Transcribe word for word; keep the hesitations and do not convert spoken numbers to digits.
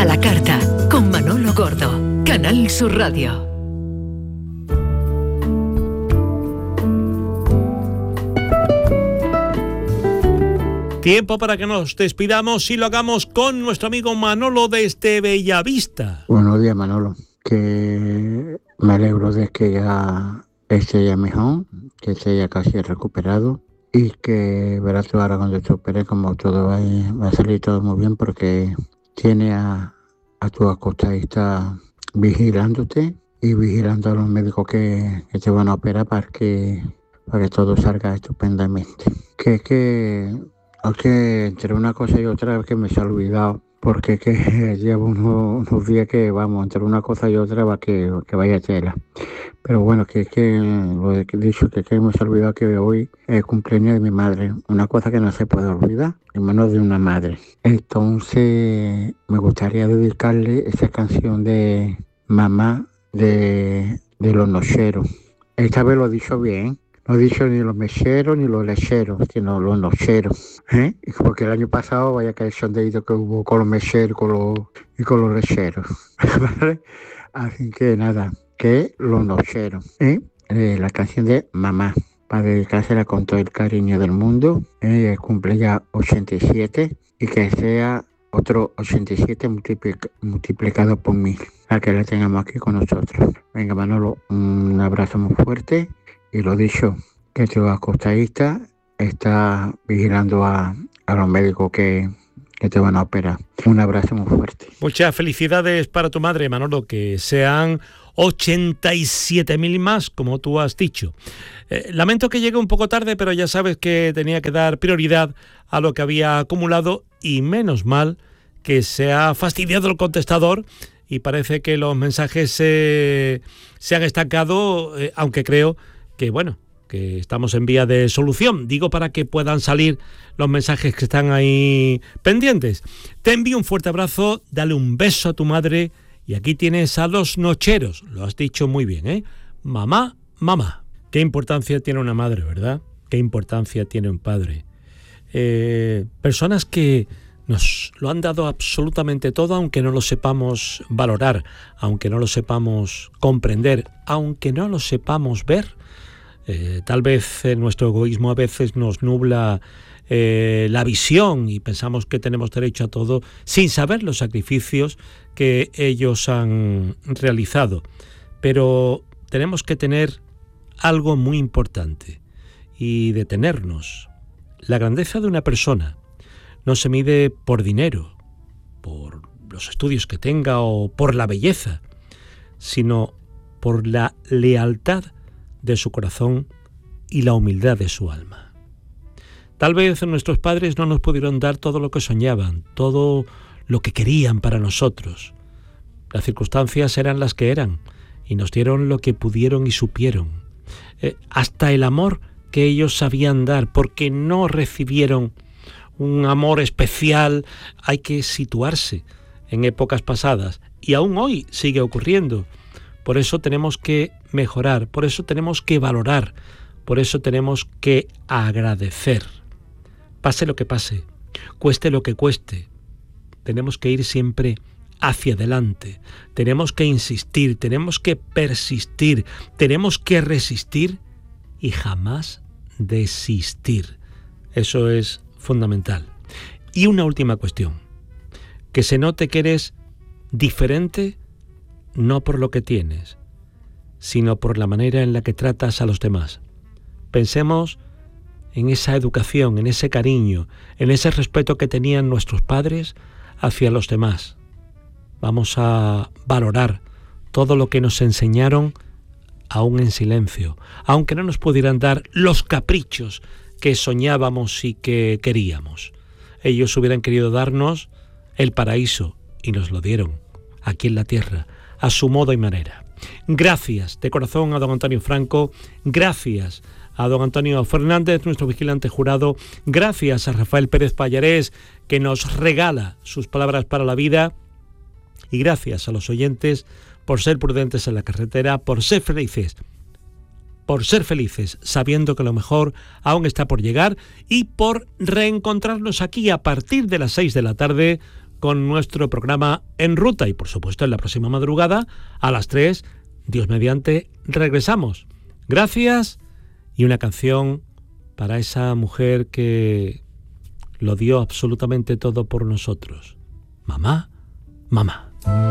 A la carta, con Manolo Gordo, Canal Sur Radio. Tiempo para que nos despidamos y lo hagamos con nuestro amigo Manolo desde Bellavista. Buenos días, Manolo. Que me alegro de que ya esté ya mejor, que esté ya casi recuperado y que verás tú ahora cuando te opere como todo va a, va a salir todo muy bien, porque tiene a, a tu acostadista vigilándote y vigilando a los médicos que, que te van a operar para que, para que todo salga estupendamente. Que que aunque entre una cosa y otra que me se ha olvidado, porque que llevo unos, unos días que vamos, entre una cosa y otra va que, que vaya tela. Pero bueno, que que lo he dicho, que, que me se ha olvidado que hoy es el cumpleaños de mi madre, una cosa que no se puede olvidar, en menos de una madre. Entonces me gustaría dedicarle esa canción de Mamá de, de los Nocheros. Esta vez lo he dicho bien. No he dicho ni los mecheros ni los lecheros, sino los nocheros, ¿eh? Porque el año pasado vaya que el sondeíto que hubo con los mecheros con los, y con los lecheros, ¿vale? Así que nada, que los nocheros, ¿eh? Eh, la canción de Mamá, para dedicársela con todo el cariño del mundo, ¿eh? Cumple ya ochenta y siete y que sea otro ochenta y siete multiplic- multiplicado por mil, para que la tengamos aquí con nosotros. Venga, Manolo, un abrazo muy fuerte. Y lo dicho, que tu acostadista está vigilando a, a los médicos que, que te van a operar. Un abrazo muy fuerte. Muchas felicidades para tu madre, Manolo, que sean ochenta y siete mil más, como tú has dicho. Eh, lamento que llegue un poco tarde, pero ya sabes que tenía que dar prioridad a lo que había acumulado y menos mal que se ha fastidiado el contestador y parece que los mensajes eh, se han estancado, eh, aunque creo que bueno, que estamos en vía de solución. Digo para que puedan salir los mensajes que están ahí pendientes. Te envío un fuerte abrazo, dale un beso a tu madre y aquí tienes a los nocheros. Lo has dicho muy bien, ¿eh? Mamá, mamá. Qué importancia tiene una madre, ¿verdad? Qué importancia tiene un padre. Eh, personas que nos lo han dado absolutamente todo, aunque no lo sepamos valorar, aunque no lo sepamos comprender, aunque no lo sepamos ver. Eh, tal vez eh, nuestro egoísmo a veces nos nubla eh, la visión y pensamos que tenemos derecho a todo sin saber los sacrificios que ellos han realizado. Pero tenemos que tener algo muy importante y detenernos. La grandeza de una persona no se mide por dinero, por los estudios que tenga o por la belleza, sino por la lealtad de su corazón y la humildad de su alma. Tal vez nuestros padres no nos pudieron dar todo lo que soñaban, todo lo que querían para nosotros. Las circunstancias eran las que eran y nos dieron lo que pudieron y supieron. Eh, hasta el amor que ellos sabían dar, porque no recibieron un amor especial. Hay que situarse en épocas pasadas y aún hoy sigue ocurriendo. Por eso tenemos que mejorar, por eso tenemos que valorar, por eso tenemos que agradecer. Pase lo que pase, cueste lo que cueste, tenemos que ir siempre hacia adelante, tenemos que insistir, tenemos que persistir, tenemos que resistir y jamás desistir. Eso es fundamental. Y una última cuestión, que se note que eres diferente no por lo que tienes, sino por la manera en la que tratas a los demás. Pensemos en esa educación, en ese cariño, en ese respeto que tenían nuestros padres hacia los demás. Vamos a valorar todo lo que nos enseñaron, aún en silencio, aunque no nos pudieran dar los caprichos que soñábamos y que queríamos. Ellos hubieran querido darnos el paraíso y nos lo dieron aquí en la tierra, a su modo y manera. Gracias de corazón a don Antonio Franco, gracias a don Antonio Fernández, nuestro vigilante jurado, gracias a Rafael Pérez Pallarés, que nos regala sus palabras para la vida, y gracias a los oyentes por ser prudentes en la carretera, por ser felices, por ser felices sabiendo que lo mejor aún está por llegar y por reencontrarnos aquí a partir de las seis de la tarde con nuestro programa En Ruta y por supuesto en la próxima madrugada a las tres, Dios mediante, regresamos. Gracias y una canción para esa mujer que lo dio absolutamente todo por nosotros. Mamá, mamá.